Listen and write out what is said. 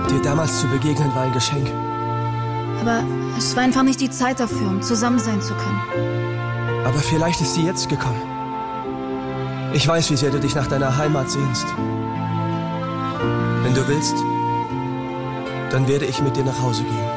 Dir damals zu begegnen war ein Geschenk. Aber es war einfach nicht die Zeit dafür, um zusammen sein zu können. Aber vielleicht ist sie jetzt gekommen. Ich weiß, wie sehr du dich nach deiner Heimat sehnst. Wenn du willst, dann werde ich mit dir nach Hause gehen.